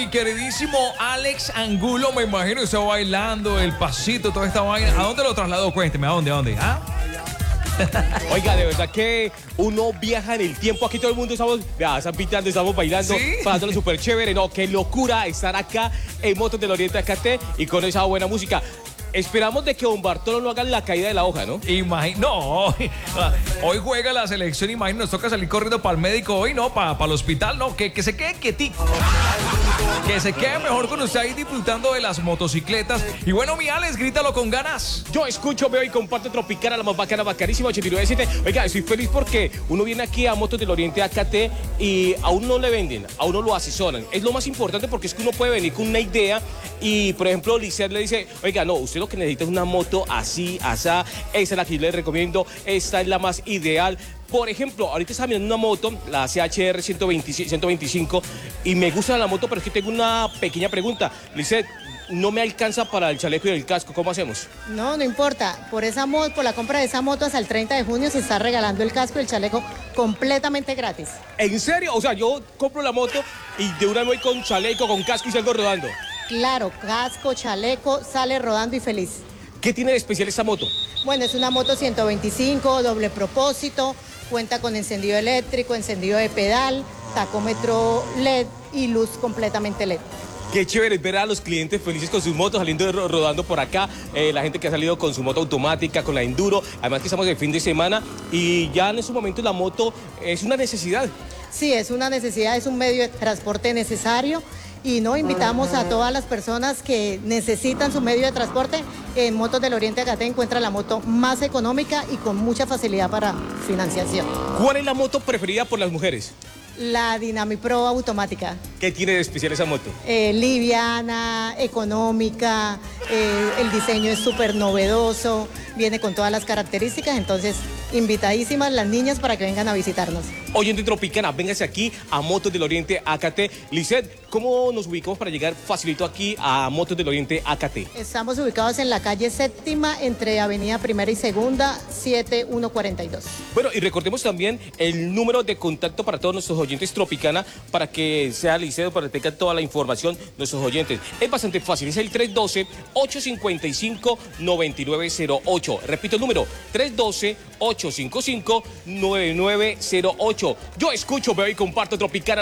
mi queridísimo Alex Angulo, me imagino que está bailando el pasito, toda esta vaina. ¿A dónde lo trasladó? Cuénteme, ¿a dónde? ¿Ah? Oiga, de verdad que uno viaja en el tiempo. Aquí todo el mundo estamos, están pintando, estamos bailando, ¿Sí? pasándolo súper chévere. No, qué locura estar acá en Motos del Oriente AKT y con esa buena música. Esperamos de que Don Bartolo no haga la caída de la hoja, ¿no? No, hoy juega la selección, imagino, nos toca salir corriendo para el médico hoy, ¿no? Para el hospital, ¿no? Que se quede quietico. Que se quede mejor con usted ahí disfrutando de las motocicletas. Y bueno, mi Alex, grítalo con ganas. Yo escucho, veo y comparto Tropicana, la más bacana, bacanísima, 89.7. Oiga, estoy feliz porque uno viene aquí a Motos del Oriente AKT y a uno no le venden, a uno lo asesoran. Es lo más importante porque es que uno puede venir con una idea y, por ejemplo, Lisset le dice, oiga, no, usted lo que necesita es una moto así, asá, esa es la que yo le recomiendo, esta es la más ideal. Por ejemplo, ahorita estaba mirando una moto, la CHR 125, y me gusta la moto, pero es que tengo una pequeña pregunta. Lisset, no me alcanza para el chaleco y el casco, ¿cómo hacemos? No importa. Por la compra de esa moto hasta el 30 de junio se está regalando el casco y el chaleco completamente gratis. ¿En serio? O sea, yo compro la moto y de una vez voy con chaleco, con casco y salgo rodando. Claro, casco, chaleco, sale rodando y feliz. ¿Qué tiene de especial esta moto? Bueno, es una moto 125, doble propósito, cuenta con encendido eléctrico, encendido de pedal, tacómetro LED y luz completamente LED. Qué chévere ver a los clientes felices con sus motos saliendo rodando por acá, la gente que ha salido con su moto automática, con la enduro, además que estamos de fin de semana y ya en estos momentos la moto es una necesidad. Sí, es una necesidad, es un medio de transporte necesario y no invitamos a todas las personas que necesitan su medio de transporte. En Motos del Oriente AKT encuentra la moto más económica y con mucha facilidad para financiación. ¿Cuál es la moto preferida por las mujeres? La Dynamic Pro automática. ¿Qué tiene de especial esa moto? Liviana, económica, el diseño es súper novedoso, viene con todas las características, entonces invitadísimas las niñas para que vengan a visitarnos. Oyente Tropicana, véngase aquí a Motos del Oriente AKT. Lisset, ¿cómo nos ubicamos para llegar facilito aquí a Motos del Oriente AKT? Estamos ubicados en la calle Séptima, entre Avenida Primera y Segunda, 7142. Bueno, y recordemos también el número de contacto para todos nuestros oyentes Tropicana, para que sea Lisset, para que tengan toda la información nuestros oyentes. Es bastante fácil, es el 312-855-9908. Repito el número, 312-855-9908. Yo escucho, veo y comparto Tropicana.